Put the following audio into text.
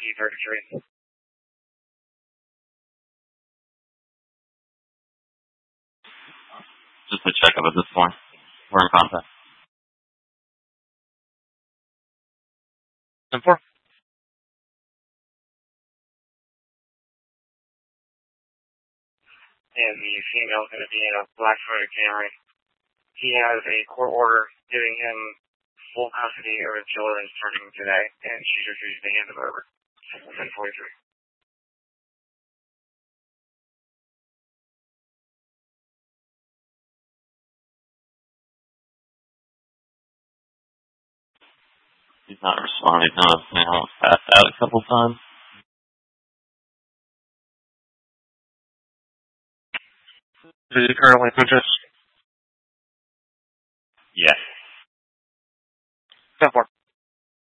T33. Just a checkup at this point. We're in contact. 10-4. And the female is going to be in a black-footed Camry. He has a court order giving him full custody of his children starting today, and she's refused to hand them over. 1043. He's not responding. He's almost passed out a couple times. Is he currently conscious? Yes. 10-4.